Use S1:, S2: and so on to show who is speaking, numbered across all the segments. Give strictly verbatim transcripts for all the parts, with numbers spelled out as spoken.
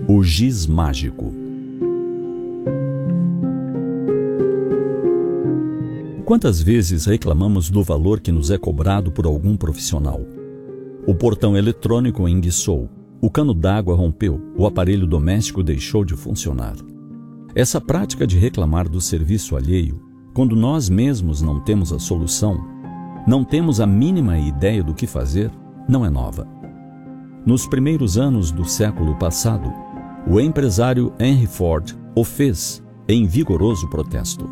S1: O giz mágico. Quantas vezes reclamamos do valor que nos é cobrado por algum profissional? O portão eletrônico enguiçou, o cano d'água rompeu, o aparelho doméstico deixou de funcionar. Essa prática de reclamar do serviço alheio, quando nós mesmos não temos a solução, não temos a mínima ideia do que fazer, não é nova. Nos primeiros anos do século passado, o empresário Henry Ford o fez em vigoroso protesto.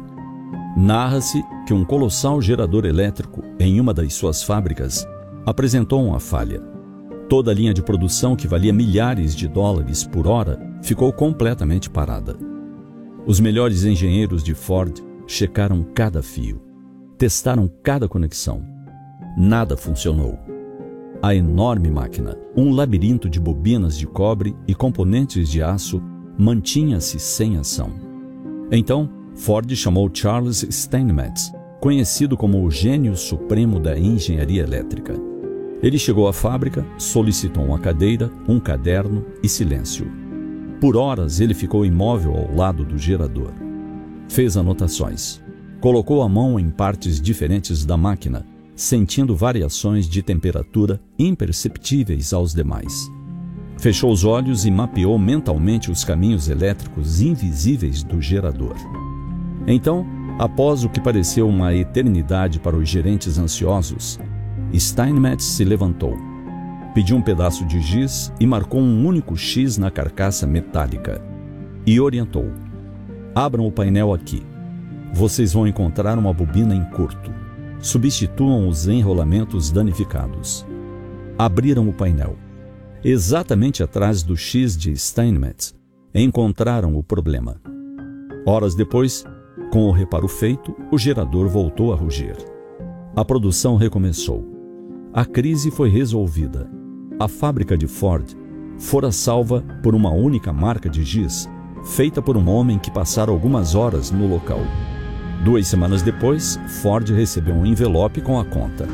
S1: Narra-se que um colossal gerador elétrico em uma das suas fábricas apresentou uma falha. Toda a linha de produção, que valia milhares de dólares por hora, ficou completamente parada. Os melhores engenheiros de Ford checaram cada fio, testaram cada conexão. Nada funcionou. A enorme máquina, um labirinto de bobinas de cobre e componentes de aço, mantinha-se sem ação. Então, Ford chamou Charles Steinmetz, conhecido como o gênio supremo da engenharia elétrica. Ele chegou à fábrica, solicitou uma cadeira, um caderno e silêncio. Por horas ele ficou imóvel ao lado do gerador. Fez anotações. Colocou a mão em partes diferentes da máquina, sentindo variações de temperatura imperceptíveis aos demais. Fechou os olhos e mapeou mentalmente os caminhos elétricos invisíveis do gerador. Então, após o que pareceu uma eternidade para os gerentes ansiosos, Steinmetz se levantou, pediu um pedaço de giz e marcou um único X na carcaça metálica e orientou: abram o painel aqui. Vocês vão encontrar uma bobina em curto. Substituam os enrolamentos danificados. Abriram o painel. Exatamente atrás do X de Steinmetz, encontraram o problema. Horas depois, com o reparo feito, o gerador voltou a rugir. A produção recomeçou. A crise foi resolvida. A fábrica de Ford fora salva por uma única marca de giz, feita por um homem que passara algumas horas no local. Duas semanas depois, Ford recebeu um envelope com a conta.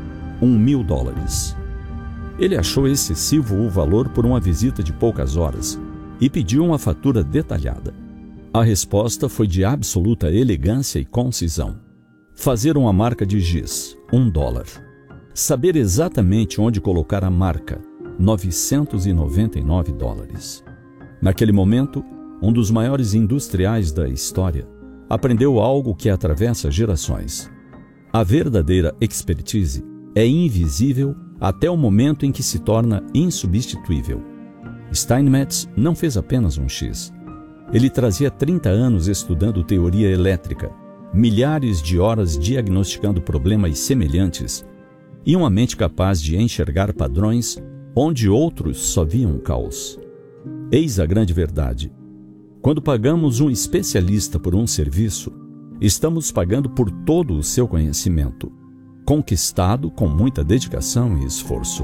S1: Um mil dólares. Ele achou excessivo o valor por uma visita de poucas horas e pediu uma fatura detalhada. A resposta foi de absoluta elegância e concisão. Fazer uma marca de giz, um dólar. Saber exatamente onde colocar a marca, novecentos e noventa e nove dólares. Naquele momento, um dos maiores industriais da história aprendeu algo que atravessa gerações. A verdadeira expertise é invisível até o momento em que se torna insubstituível. Steinmetz não fez apenas um X. Ele trazia trinta anos estudando teoria elétrica, milhares de horas diagnosticando problemas semelhantes e uma mente capaz de enxergar padrões onde outros só viam caos. Eis a grande verdade. Quando pagamos um especialista por um serviço, estamos pagando por todo o seu conhecimento, conquistado com muita dedicação e esforço.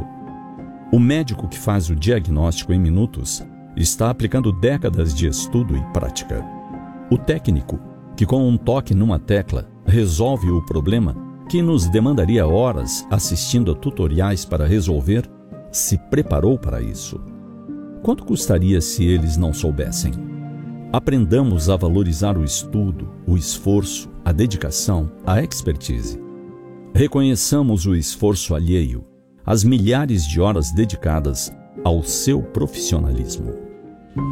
S1: O médico que faz o diagnóstico em minutos está aplicando décadas de estudo e prática. O técnico, que com um toque numa tecla resolve o problema que nos demandaria horas assistindo a tutoriais para resolver, se preparou para isso. Quanto custaria se eles não soubessem? Aprendamos a valorizar o estudo, o esforço, a dedicação, a expertise. Reconheçamos o esforço alheio, as milhares de horas dedicadas ao seu profissionalismo.